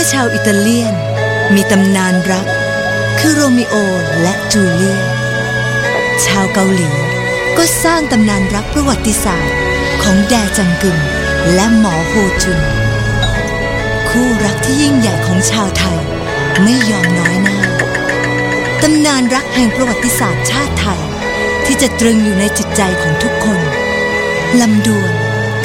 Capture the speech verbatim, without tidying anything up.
ชาวอิตาเลียนมีตำนานรักคือโรมิโอและจูเลียตชาวเกาหลีก็สร้างตำนานรักประวัติศาสตร์ของแดจังกึมและหมอโฮจุนคู่รักที่ยิ่งใหญ่ของชาวไทยไม่ยอมน้อยหน้าตำนานรักแห่งประวัติศาสตร์ชาติไทยที่จะตรึงอยู่ในจิตใจของทุกคนลำดวน